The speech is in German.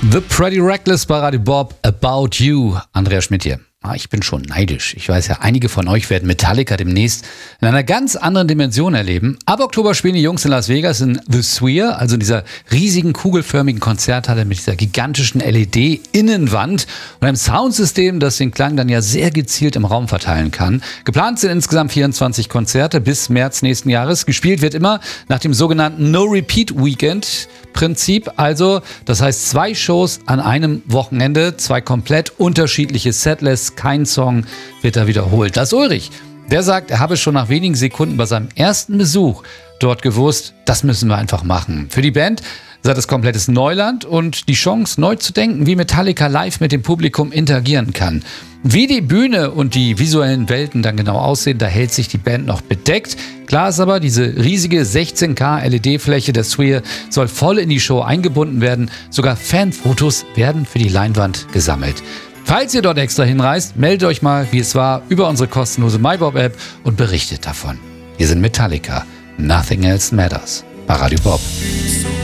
The Pretty Reckless bei Radio Bob, About You. Andreas Schmidt hier. Ich bin schon neidisch. Ich weiß ja, einige von euch werden Metallica demnächst in einer ganz anderen Dimension erleben. Ab Oktober spielen die Jungs in Las Vegas in The Sphere, also in dieser riesigen kugelförmigen Konzerthalle mit dieser gigantischen LED-Innenwand und einem Soundsystem, das den Klang dann ja sehr gezielt im Raum verteilen kann. Geplant sind insgesamt 24 Konzerte bis März nächsten Jahres. Gespielt wird immer nach dem sogenannten No-Repeat-Weekend-Prinzip. Also, das heißt 2 Shows an einem Wochenende, 2 komplett unterschiedliche Setlists. Kein Song wird da wiederholt. Das ist Ulrich. Der sagt, er habe schon nach wenigen Sekunden bei seinem ersten Besuch dort gewusst, das müssen wir einfach machen. Für die Band sei das komplettes Neuland und die Chance, neu zu denken, wie Metallica live mit dem Publikum interagieren kann. Wie die Bühne und die visuellen Welten dann genau aussehen, da hält sich die Band noch bedeckt. Klar ist aber, diese riesige 16K LED-Fläche der Sphere soll voll in die Show eingebunden werden. Sogar Fanfotos werden für die Leinwand gesammelt. Falls ihr dort extra hinreist, meldet euch mal, wie es war, über unsere kostenlose MyBob-App und berichtet davon. Wir sind Metallica. Nothing else matters. Bei Radio Bob.